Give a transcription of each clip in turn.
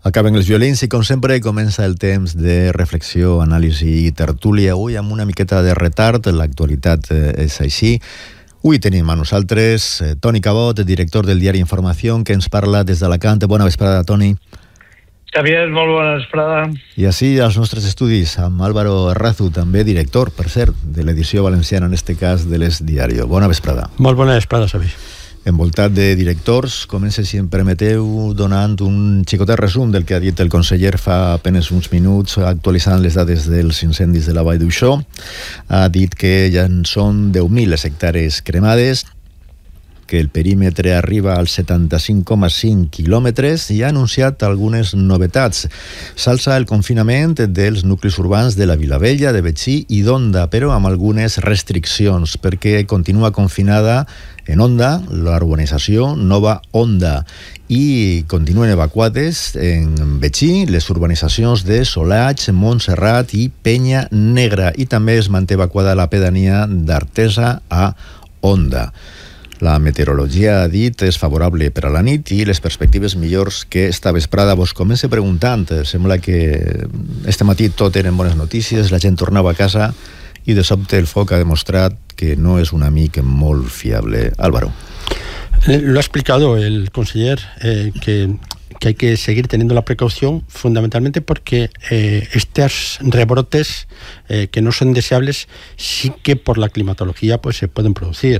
Acaben els violins i, com sempre, comença el temps de reflexió, anàlisi i tertúlia. Avui amb una miqueta de retard, l'actualitat és així. Avui tenim a nosaltres Toni Cabot, director del diari Informació, que ens parla des d'Alacant. Bona vesprada, Toni. Xavier, molt bona vesprada. I així als nostres estudis amb Álvaro Errazu, també director, per cert, de l'edició valenciana, en este cas de l'Es Diario. Bona vesprada. Molt bona vesprada, Xavier. Envoltat de directors, comença, si em permeteu, donant un xicotet resum del que ha dit el conseller fa apenas uns minuts, actualitzant les dades dels incendis de la Vall d'Uixó. Ha dit que ja en són 10.000 les hectàrees cremades, que el perímetre arriba als 75,5 quilòmetres i ha anunciat algunes novetats. S'alça el confinament dels nuclis urbans de la Vilavella, de Betxí i d'Onda, però amb algunes restriccions, perquè continua confinada en Onda, la urbanització Nova Onda, i continuen evacuades en Betxí les urbanitzacions de Solatx, Montserrat i Penya Negra, i també es manté evacuada la pedania d'Artesa a Onda. La meteorologia, ha dit, és favorable per a la nit i les perspectives millors que esta vesprada. Vos comença preguntant, sembla que este matí tot eren bones notícies, la gent tornava a casa i de sobte el foc ha demostrat que no és un amic molt fiable. Álvaro. Lo ha explicado el conseller, que hay que seguir teniendo la precaución, fundamentalmente porque estos rebrotes que no son deseables sí que por la climatología pues se pueden producir.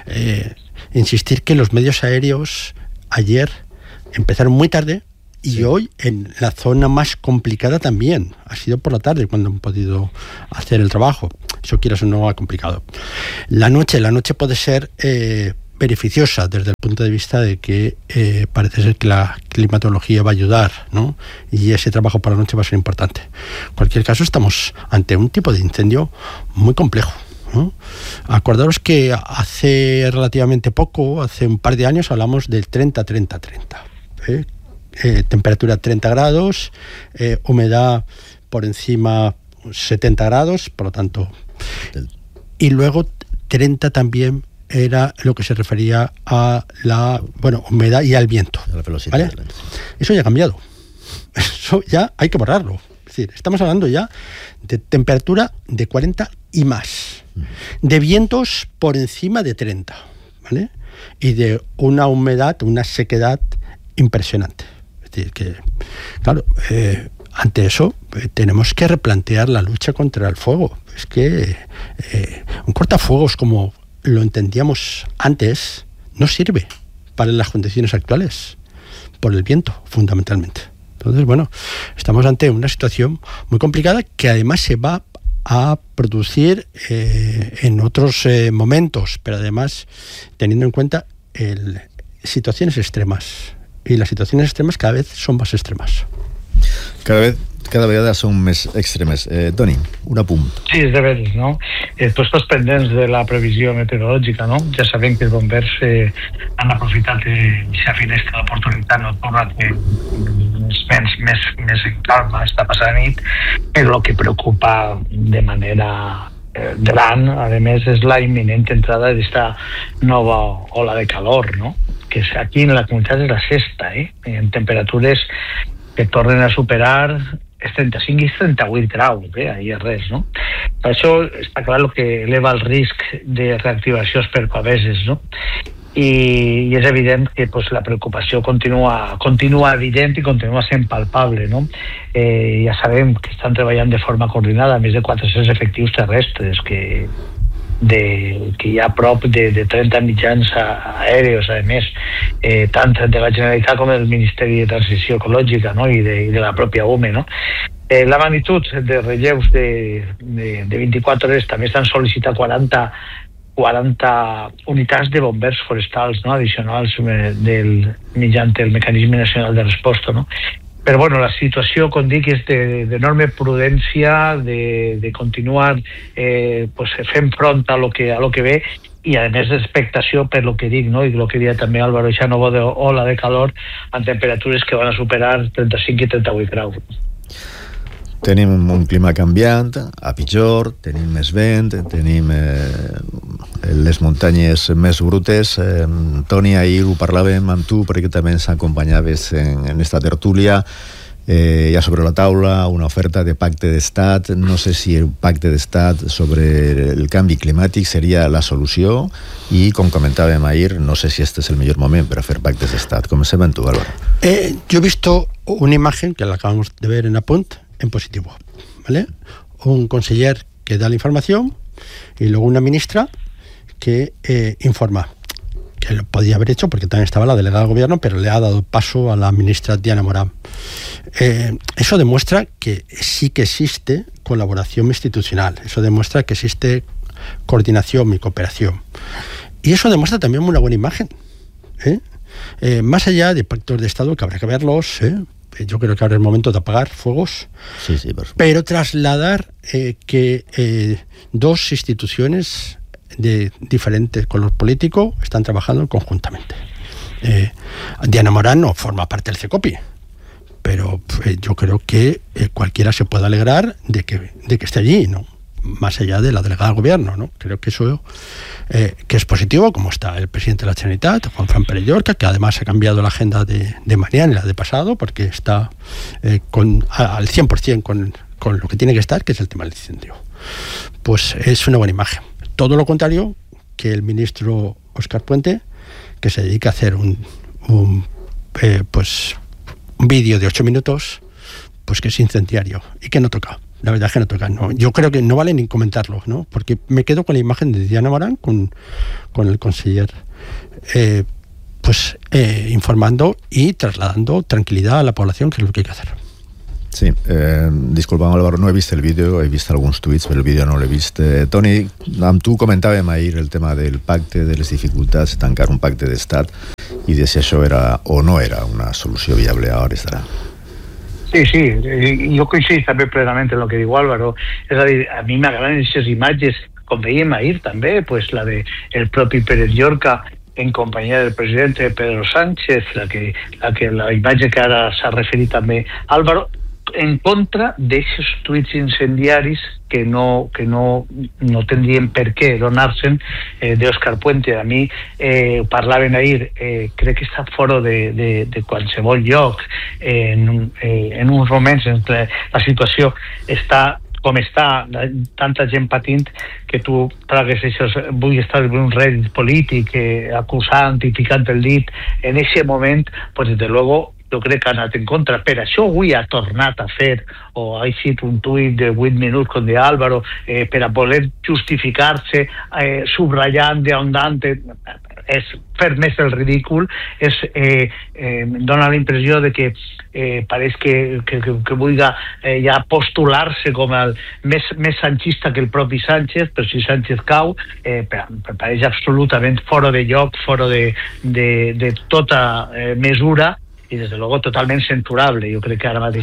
Insistir que los medios aéreos ayer empezaron muy tarde y sí, hoy en la zona más complicada también. Ha sido por la tarde cuando han podido hacer el trabajo. Eso quieras o no ha complicado. La noche puede ser beneficiosa desde el punto de vista de que parece ser que la climatología va a ayudar, ¿no? Y ese trabajo por la noche va a ser importante. En cualquier caso, estamos ante un tipo de incendio muy complejo, ¿no? Acordaros que hace relativamente poco, hace un par de años, hablamos del 30-30-30. Temperatura 30 grados, humedad por encima 70 grados, por lo tanto. Y luego 30 también era lo que se refería a la humedad y al viento. ¿Vale? Eso ya ha cambiado. Eso ya hay que borrarlo. Es decir, estamos hablando ya de temperatura de 40 y más, de vientos por encima de 30, ¿vale? Y de una humedad, una sequedad impresionante. Es decir, que, claro, ante eso tenemos que replantear la lucha contra el fuego. Es que un cortafuegos como lo entendíamos antes no sirve para las condiciones actuales, por el viento, fundamentalmente. Entonces, bueno, estamos ante una situación muy complicada que además se va a producir en otros momentos, pero además teniendo en cuenta situaciones extremas. Y las situaciones extremas cada vez son más extremas. Cada vegada són més extremes. Toni, un apunt. Sí, és de veres, no? Tu estàs pendents de la previsió meteorològica, no? Ja sabem que els bombers han aprofitat aquesta finestra d'oportunitat nocturna que més calma està passant nit, però el que preocupa de manera gran, a més, és la imminent entrada d'esta nova ola de calor, no? Que aquí en la comunitat és la sexta, en temperatures que tornen a superar els 35 i 38 graus, ahí és res, no? Per això està clar el que eleva el risc de reactivacions perpaveses, no? I és evident que la preocupació continua evident i continua sent palpable, no? Ja sabem que estan treballant de forma coordinada més de 400 efectius terrestres que hi ha prop de 30 mitjans aèreos, a més, tant de la Generalitat com del Ministeri de Transició Ecològica, no? I de la pròpia UME, no? La magnitud de relleus de 24 hores també estan sol·licitant 40 unitats de bombers forestals, no? Addicionals mitjançant el Mecanisme Nacional de Resposta, no? Però bueno, la situació, com dic, és d'enorme prudència, de continuar fent front a lo que ve, i a més d'expectació per lo que dic, no? I el que deia també Álvaro, aquesta nova ola de calor amb temperatures que van a superar 35 i 38 graus. Tenim un clima canviant, a pitjor, tenim més vent, tenim les muntanyes més brutes. Toni, ahir ho parlàvem amb tu perquè també ens acompanyaves en esta tertúlia. Hi ha sobre la taula una oferta de pacte d'estat. No sé si el pacte d'estat sobre el canvi climàtic seria la solució i, com comentàvem ahir, no sé si este es el millor moment per a fer pactes d'estat. Comencem amb tu, Álvaro. Yo he visto una imagen que la acabamos de ver en Apunt en positivo, ¿vale? Un conseller que da la información y luego una ministra que informa, que lo podía haber hecho porque también estaba la delegada del gobierno, pero le ha dado paso a la ministra Diana Morán. Eso demuestra que sí que existe colaboración institucional, eso demuestra que existe coordinación y cooperación. Y eso demuestra también una buena imagen, más allá de pactos de Estado, que habrá que verlos, yo creo que ahora es el momento de apagar fuegos, sí, por supuesto. Pero trasladar que dos instituciones de diferente color político están trabajando conjuntamente. Diana Morán no forma parte del CECOPI, pero yo creo que cualquiera se puede alegrar de que esté allí, ¿no? Más allá de la delegada del gobierno, ¿no? Creo que eso que es positivo, como está el presidente de la Generalitat, Juanfran Pérez Llorca, que además ha cambiado la agenda de mañana y la de pasado, porque está al 100% con lo que tiene que estar, que es el tema del incendio. Pues es una buena imagen. Todo lo contrario que el ministro Óscar Puente, que se dedica a hacer un vídeo de 8 minutos, pues que es incendiario y que no toca. La verdad es que no toca. No. Yo creo que no vale ni comentarlo, ¿no? Porque me quedo con la imagen de Diana Morán, con el conseller, informando y trasladando tranquilidad a la población, que es lo que hay que hacer. Sí, disculpa'm, Álvaro, no he vist el vídeo, he vist alguns tuits, però el vídeo no l'he vist. Toni, amb tu comentàvem ahir el tema del pacte, de les dificultats de tancar un pacte d'estat i de si això era o no era una solució viable a hores d'ara. Sí, jo coincido també plenament en el que diu Álvaro. És a dir, a mi m'agraden aquestes imatges, com veiem ahir també, pues la de el propi Pérez Llorca en companyia del president Pedro Sánchez, la imatge que ara s'ha referit també Álvaro, en contra d'aquests tuits incendiaris que no tindrien per què donar-se'n d'Òscar Puente. A mi parlaven ahir, crec que està fora de qualsevol lloc, en uns moments en què la situació està com està, tanta gent patint, que tu tragues això, vull estar en un rèdit polític, acusant i ficant el dit, en aquest moment, pues desde luego, jo crec que ha anat en contra. Per això avui ha tornat a fer, o ha eixit un tuit de 8 minuts com de Álvaro, per a voler justificar-se, subratllant, ahondant, és fer més el ridícul, dona la impressió de que pareix que vulgui ja postular-se com el més sanchista que el propi Sánchez, però si Sánchez cau, pareix absolutament fora de lloc, fora de tota mesura, y desde luego totalmente censurable. Yo creo que ahora mateix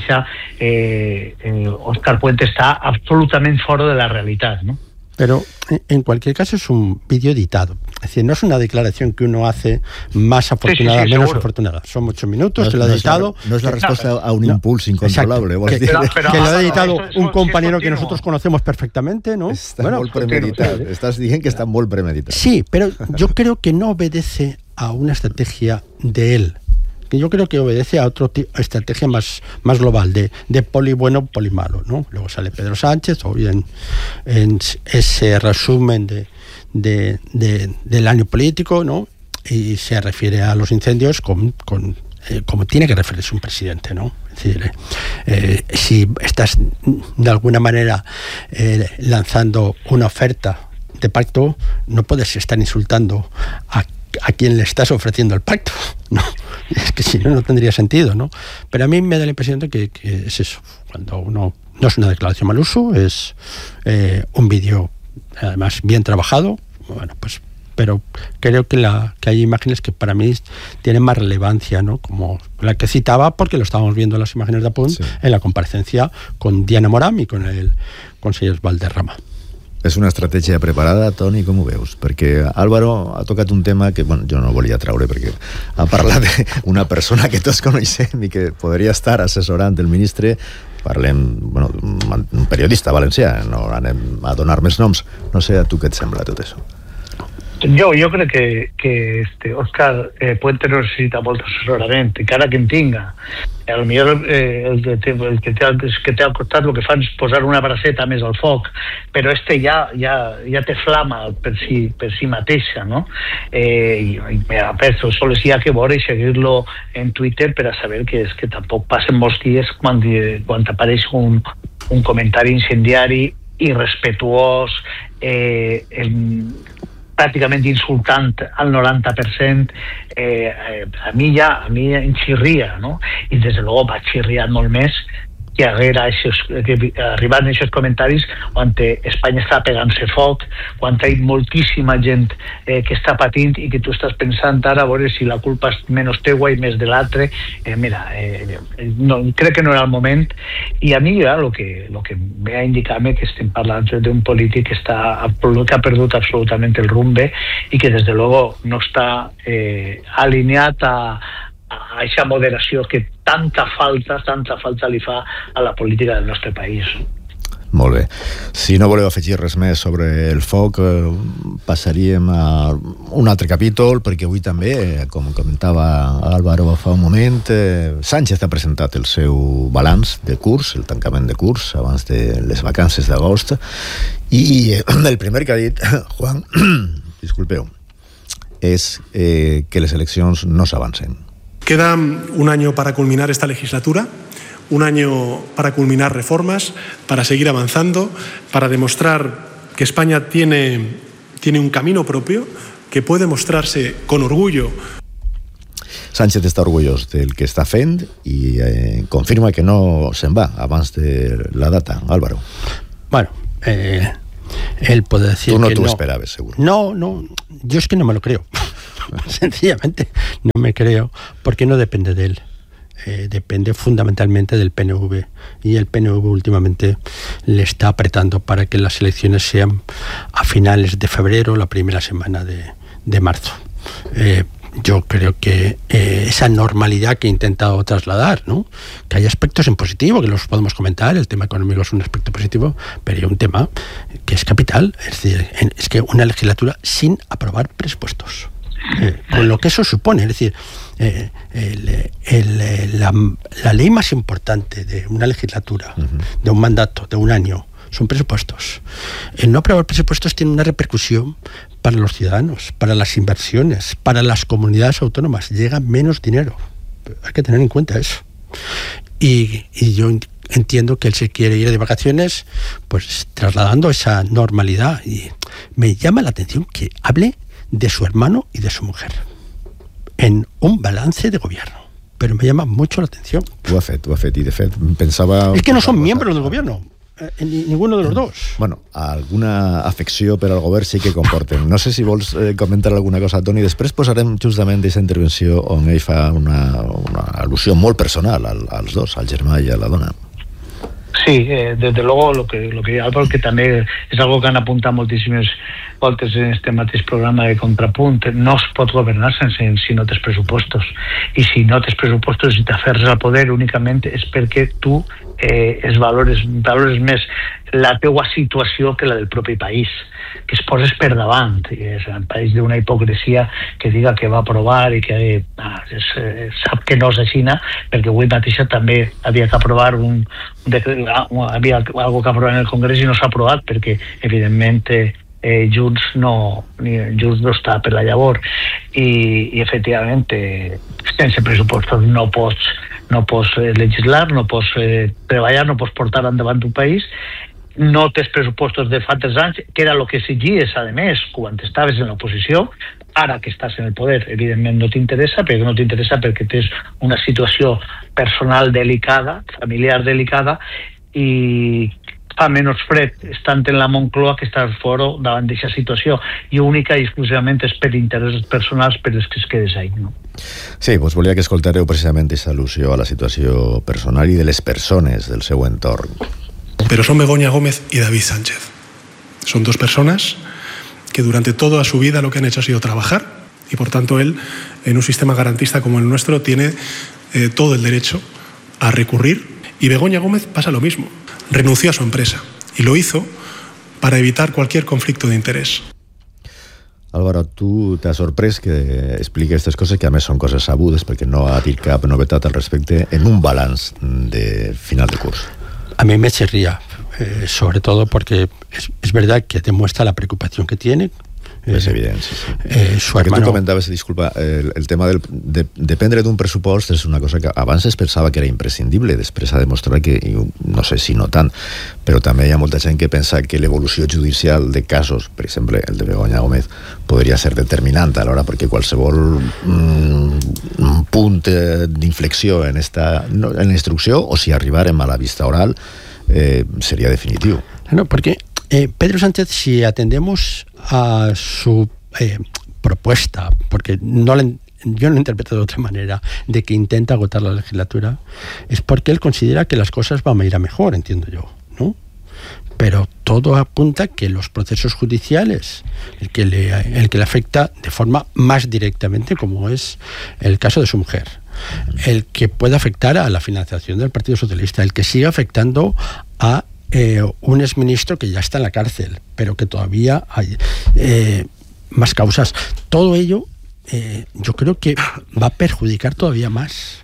Óscar Puente está absolutamente fuera de la realidad, ¿no? Pero en cualquier caso es un vídeo editado. Es decir, no es una declaración que uno hace más afortunada, menos seguro. Afortunada. Son 8 minutos, se lo ha editado. No es la respuesta a un impulso incontrolable. Que lo ha editado un compañero que nosotros conocemos perfectamente, ¿no? Está muy premeditado. Estás diciendo que está muy premeditado. Sí, pero yo creo que no obedece a una estrategia de él. Que yo creo que obedece a otra estrategia más global, de poli bueno, poli malo, ¿no? Luego sale Pedro Sánchez, o bien en ese resumen del año político, ¿no? Y se refiere a los incendios como tiene que referirse un presidente, ¿no? Es decir, si estás de alguna manera lanzando una oferta de pacto, no puedes estar insultando a quien le estás ofreciendo el pacto, ¿no? Es que si no tendría sentido, ¿no? Pero a mí me da la impresión de que es eso, cuando uno no es una declaración mal uso, es un vídeo además bien trabajado, bueno, pues, pero creo que hay imágenes que para mí tienen más relevancia, ¿no? Como la que citaba, porque lo estábamos viendo en las imágenes de Apunt, sí, en la comparecencia con Diana Morán y con el conseller Valderrama. És una estratègia preparada, Toni, com ho veus? Perquè Álvaro ha tocat un tema que jo no volia traure, perquè ha parlat d'una persona que tots coneixem i que podria estar assessorant el ministre. Parlem, un periodista valencià, no anem a donar més noms. No sé a tu què et sembla tot això. Jo crec que Òscar Puente no necessita molt assessorament, encara que en tinga. A lo millor el que té al costat el que fan és posar una braceta més al foc, però ja té flama per si mateixa, no? I solo hi ha que veure i seguir-lo en Twitter per a saber que és que tampoc passen molts dies quan apareix un comentari incendiari, irrespetuós, pràcticament insultant al 90%, a mi em xirria, no? I des de luego va xirriar molt més que arribant aquests comentaris quan Espanya està pegant-se foc, quan hi ha moltíssima gent que està patint i que tu estàs pensant ara a veure si la culpa és menys teua i més de l'altre. Crec que no era el moment, i a mi el que ve a indicar-me que estem parlant d'un polític que ha perdut absolutament el rumbe i que des de luego no està alineat a aquesta moderació que tanta falta li fa a la política del nostre país. Molt bé. Si no voleu afegir res més sobre el foc, passaríem a un altre capítol, perquè avui també, com comentava Álvaro fa un moment, Sánchez ha presentat el seu balanç de curs, el tancament de curs abans de les vacances d'agost, i el primer que ha dit Juan, disculpeu, és que les eleccions no s'avancen. Queda un año para culminar esta legislatura, un año para culminar reformas, para seguir avanzando, para demostrar que España tiene un camino propio, que puede mostrarse con orgullo. Sánchez està orgullós del que està fent i confirma que no se'n va abans de la data. Álvaro. Bueno, él puede decir tú no que tú no. esperabas, seguro. No, yo es que no me lo creo. Sencillamente no me creo, porque no depende de él. Depende fundamentalmente del PNV, y el PNV últimamente le está apretando para que las elecciones sean a finales de febrero, la primera semana de marzo. Yo creo que esa normalidad que he intentado trasladar, ¿no? Que hay aspectos en positivo, que los podemos comentar, el tema económico es un aspecto positivo, pero hay un tema que es capital, es decir, es que una legislatura sin aprobar presupuestos. Con lo que eso supone, es decir, la ley más importante de una legislatura, de un mandato, de un año, son presupuestos. El no aprobar presupuestos tiene una repercusión para los ciudadanos, para las inversiones, para las comunidades autónomas. Llega menos dinero. Hay que tener en cuenta eso. Y yo entiendo que él se quiere ir de vacaciones, pues trasladando esa normalidad. Y me llama la atención que hable de su hermano y de su mujer en un balance de gobierno, pero me llama mucho la atención. Ho ha fet, i de fet pensava... Es que no son miembros del gobierno, ninguno de los dos. Bueno, alguna afecció per al govern sí que comporten. No sé si vols comentar alguna cosa, Toni. Després posarem justament aquesta intervenció on ell fa una al·lusió molt personal als dos, al germà i a la dona. Sí, desde luego lo que Álvaro, que també és algo que han apuntat moltíssimes voltes en este mateix programa de Contrapunt, no es pot governar si no tens pressupostos, i si no tens pressupostos i t'aferres al poder únicament és perquè tu valores més la teua situació que la del propi país, que es poses per davant. És un país d'una hipocresia que diga que va aprovar i que sap que no és així, perquè avui mateixa també havia que aprovar havia algo que aprovar en el Congrés i no s'ha aprovat perquè evidentment Junts no està per la llavor, i efectivament sense pressupostos no pots legislar, no pots treballar, no pots portar endavant un país. No tens pressupostos de fa 3 anys, que era el que exigies, a més, quan estaves en l'oposició. Ara que estàs en el poder, evidentment no t'interessa, perquè tens una situació personal delicada, familiar delicada, i fa menys fred estant en la Moncloa que estar fora davant d'aquesta situació, i única i exclusivament és per interessos personals per els que es quedes ahí, no? Sí, doncs volia que escoltareu precisament aquesta al·lusió a la situació personal i de les persones del seu entorn. Pero son Begoña Gómez y David Sánchez. Son dos personas que durante toda su vida lo que han hecho ha sido trabajar, y por tanto él, en un sistema garantista como el nuestro, tiene todo el derecho a recurrir. Y Begoña Gómez pasa lo mismo. Renunció a su empresa y lo hizo para evitar cualquier conflicto de interés. Álvaro, tu t'ha sorprès que expliqui aquestes coses, que a més són coses sabudes, perquè no ha dit cap novetat al respecte, en un balanç de final de curs. A mí me chirría, sobre todo porque es verdad que demuestra la preocupación que tiene. És evident, sí. Su hermano... Tu comentaves, disculpa, el tema de dependre d'un pressupost és una cosa que abans es pensava que era imprescindible, després ha demostrat que, no sé si no tant, però també hi ha molta gent que pensa que l'evolució judicial de casos, per exemple, el de Begoña Gómez, podria ser determinant a l'hora, perquè qualsevol punt d'inflexió en la instrucció, o si arribarem a la vista oral, sería definitivo. No, porque Pedro Sánchez, si atendemos a su propuesta, porque yo no lo interpreto de otra manera, de que intenta agotar la legislatura, es porque él considera que las cosas van a ir a mejor, entiendo yo, ¿no? Pero todo apunta que los procesos judiciales, el que le afecta de forma más directamente, como es el caso de su mujer, el que puede afectar a la financiación del Partido Socialista, el que sigue afectando a un exministro que ya está en la cárcel, pero que todavía hay más causas. Todo ello yo creo que va a perjudicar todavía más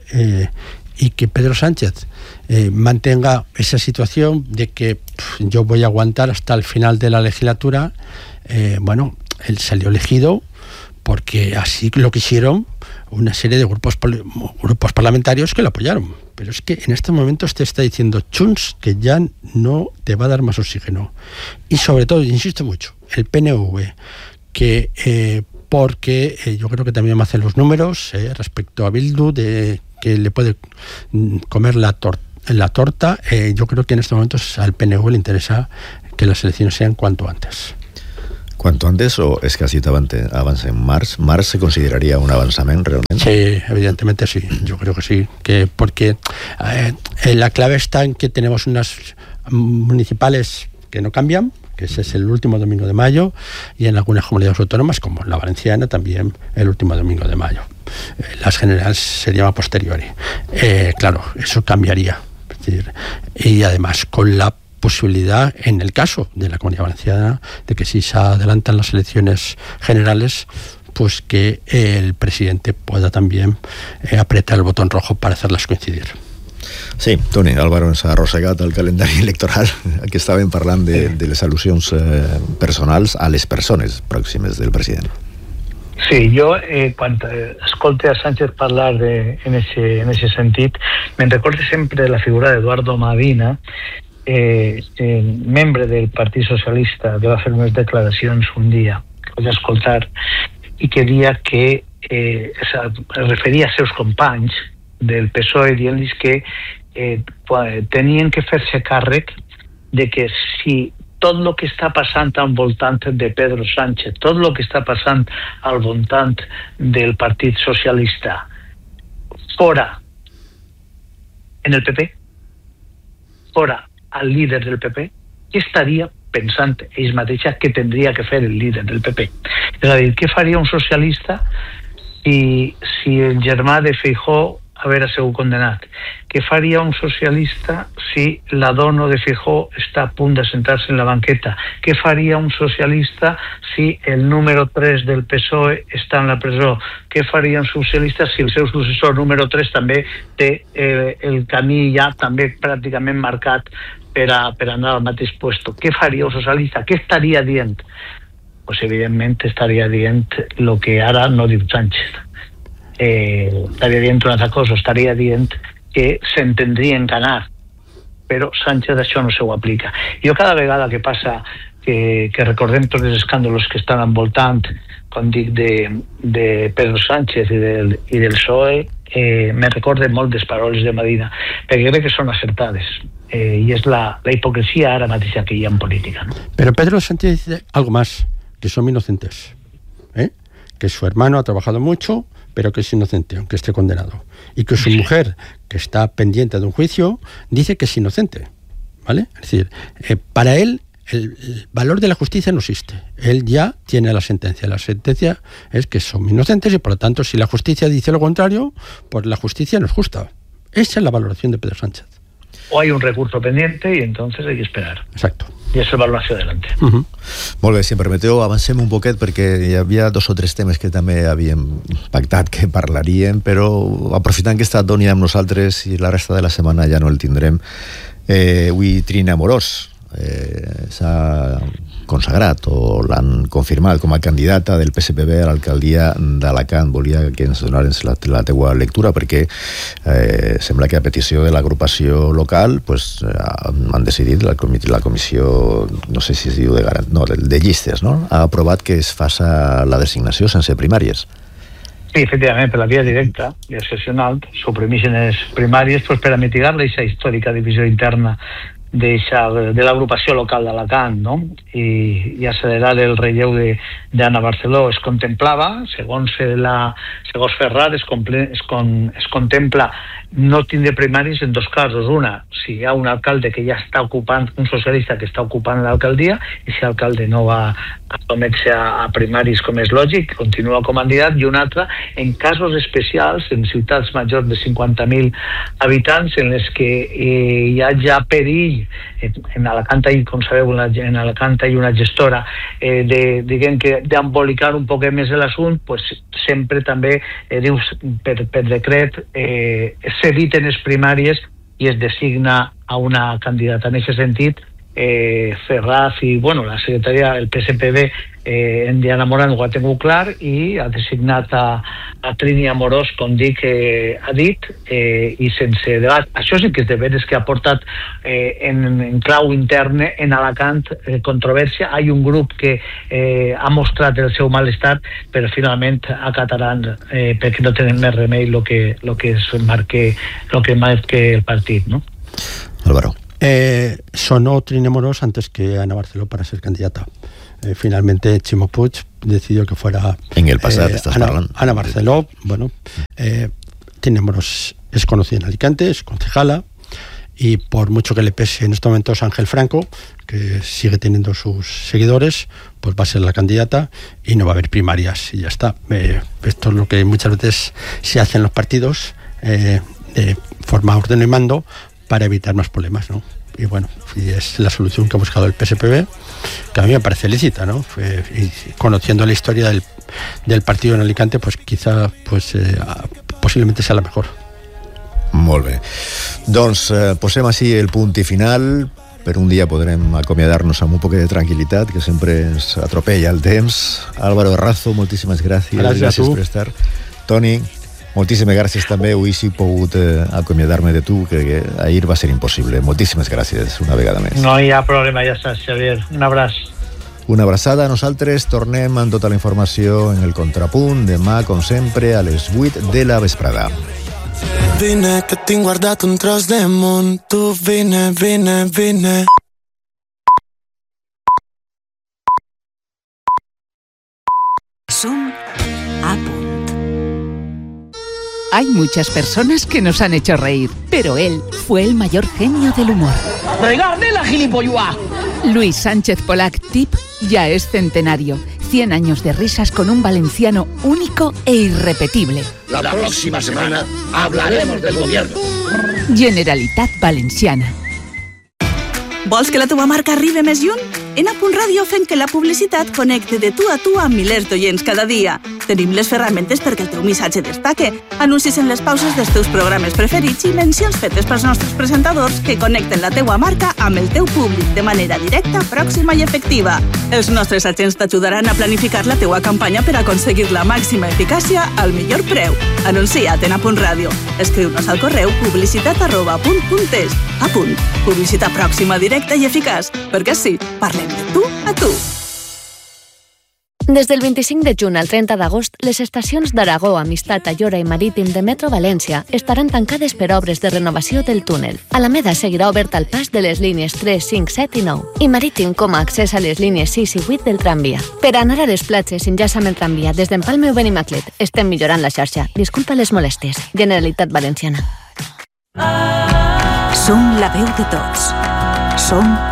y que Pedro Sánchez mantenga esa situación de que yo voy a aguantar hasta el final de la legislatura. Bueno, él salió elegido porque así lo quisieron una serie de grupos parlamentarios que lo apoyaron. Pero es que en este momento usted está diciendo, Junts, que ya no te va a dar más oxígeno. Y sobre todo, insisto mucho, el PNV, que porque yo creo que también me hacen los números respecto a Bildu, de que le puede comer la torta. Yo creo que en este momento al PNV le interesa que las elecciones sean cuanto antes. ¿Cuanto antes o es que así avance en març? ¿Març se consideraría un avanzamiento realmente? Sí, evidentemente sí, yo creo que sí, porque la clave está en que tenemos unas municipales que no cambian, que ese es el último domingo de mayo, y en algunas comunidades autónomas, como la valenciana, también el último domingo de mayo. Las generales serían a posteriori. Claro, eso cambiaría. Es decir, y además con la posibilidad, en el caso de la Comunidad Valenciana, de que si se adelantan las elecciones generales, pues que el presidente pueda también apretar el botón rojo para hacerlas coincidir. Sí, Toni, Álvaro ens ha arrossegat el calendari electoral. Aquí estàvem parlant de les al·lusions personals a les persones pròximes del president. Sí, jo, quan escolte a Sánchez parlar en ese sentit, me'n recordo sempre la figura d'Eduardo Madina, membre del Partit Socialista, que va fer unes declaracions un dia que vaig escoltar i que deia que es referia als seus companys del PSOE dient-los que tenien que fer-se càrrec de que si tot el que està passant al voltant de Pedro Sánchez, tot el que està passant al voltant del Partit Socialista fora en el PP, fora al líder del PP, què estaria pensant ells mateixa que tindria que fer el líder del PP? És a dir, què faria un socialista si el germà de Feijóo haver sigut condenat? Què faria un socialista si la dona de Feijóo està a punt de sentar-se en la banqueta? Què faria un socialista si el número 3 del PSOE està en la presó? Què faria un socialista si el seu successor número 3 també té el camí ja també pràcticament marcat per anar al mateix puesto? Què faria un socialista? Què estaria dient? Pues evidentment estaria dient el que ara no diu Sánchez. Estaria dient una altra cosa, estaria dient que s'entendrien ganar, però Sánchez això no se ho aplica. Jo cada vegada que passa que recordem tots els escàndols que estan envoltant, com dic, de Pedro Sánchez i del PSOE, me recorde molt les paraules de Madina, perquè crec que són acertades. Y es la hipocresía ahora mateixa que hi ha en política, ¿no? Pero Pedro Sánchez dice algo más, que son inocentes, que su hermano ha trabajado mucho, pero que es inocente, aunque esté condenado, y que su mujer, que está pendiente de un juicio, dice que es inocente, ¿vale? Es decir, para él el valor de la justicia no existe, él ya tiene la sentencia es que son inocentes y por lo tanto si la justicia dice lo contrario, pues la justicia no es justa. Esa es la valoración de Pedro Sánchez. o hay un recurso pendiente y entonces hay que esperar. Exacto. I és el valor hacia adelante. Molt bé, si em permeteu, avancem un poquet perquè hi havia 2 o 3 temes que també havíem pactat que parlaríem, però aprofitant que està Toni amb nosaltres i la resta de la setmana ja no el tindrem, avui Trini Amorós s'ha consagrat o l'han confirmat com a candidata del PSPB a l'alcaldia d'Alacant. Volia que ens donares la teua lectura perquè sembla que a petició de l'agrupació local han decidit, la comissió, no sé si es diu de llistes, no? Ha aprovat que es faça la designació sense primàries. Sí, efectivament, per la via directa i excepcional, suprimeixen les primàries per a mitigar la històrica divisió interna de l'agrupació local d'Alacant, no? I accelerar el relleu d'Anna Barceló. Es contemplava, segons Ferrar, es contempla no tindre primaris en 2 casos. Una, si hi ha un alcalde que ja està ocupant, un socialista que està ocupant l'alcaldia, i si l'alcalde no va sotmetre a primaris com és lògic, continua com a candidat. I una altra, en casos especials, en ciutats majors de 50.000 habitants, en les que hi ha ja perill, en Alacant, com sabeu, en Alacant hi ha una gestora d'embolicar un poc més l'assumpte, sempre també dius per decret s'eviten les primàries i es designa a una candidata. En aquest sentit, Ferraz i la secretària del PSPB, en Diana Moran, ho ha tingut clar i ha designat a Trini Amorós, com ha dit, i sense debat. Això sí que és de veres que ha portat en clau interne en Alacant controvèrsia. Hi ha un grup que ha mostrat el seu malestar, però finalment acataran perquè no tenen més remei el que marque el partit, ¿no? Álvaro. Sonó Trini Amorós antes que Ana Barceló para ser candidata. Finalmente Chimo Puig decidió que fuera en el pasado Ana Barceló. Trini Amorós es conocida en Alicante, es concejala, y por mucho que le pese en estos momentos Ángel Franco, que sigue teniendo sus seguidores, pues va a ser la candidata y no va a haber primarias y ya está. Esto es lo que muchas veces se hace en los partidos, de forma orden y mando, para evitar más problemas, ¿no? Y y es la solución que ha buscado el PSPB, que a mí me parece lícita, ¿no? Y conociendo la historia del partido en Alicante, pues quizá posiblemente sea la mejor. Molt bé. Doncs posem així el punt i final. Per un dia podrem acomiadar-nos amb un poc de tranquil·litat, que sempre ens atropella el temps. Álvaro Razo, moltíssimes gràcies. Gràcies per estar. Toni, moltíssimes gràcies també. Avui sí he pogut acomiadar-me de tu, que ahir va ser impossible. Moltíssimes gràcies una vegada més. No hi ha problema, ja saps, Xavier. Un abraç. Una abraçada. Nosaltres tornem amb tota la informació en el Contrapunt demà, com sempre, a les 8 de la vesprada. Vine che ti ho guardato un tros de món. Tu vine. Som a punt. Hay muchas personas que nos han hecho reír, pero él fue el mayor genio del humor. ¡Regarde la gilipollas! Luis Sánchez Polac, TIP, ya es centenario. 100 años de risas con un valenciano único e irrepetible. La próxima semana hablaremos del gobierno. Generalitat Valenciana. Vols que la teva marca arribi més lluny? En A.Radio fem que la publicitat connecte de tu a tu amb milers d'oients cada dia. Tenim les ferramentes perquè el teu missatge destaque, anuncis en les pauses dels teus programes preferits i mencions fetes pels nostres presentadors que connecten la teua marca amb el teu públic de manera directa, pròxima i efectiva. Els nostres agents t'ajudaran a planificar la teua campanya per aconseguir la màxima eficàcia al millor preu. Anuncia't en A.Radio. Escriu-nos al correu publicitat@punt.es. A punt. Publicitat pròxima, directa i eficaç. Perquè sí, parlem de tu a tu. Des del 25 de juny al 30 d'agost, les estacions d'Aragó, Amistat, Ayora i Marítim de Metro València estaran tancades per obres de renovació del túnel. Alameda seguirà obert al pas de les línies 3, 5, 7 i 9 i Marítim com a accés a les línies 6 i 8 del tramvia. Per anar a les platges, enllaça amb el tramvia des d'Empalme o Benimaclet. Estem millorant la xarxa. Disculpa les molèsties. Generalitat Valenciana. Som la veu de tots. Som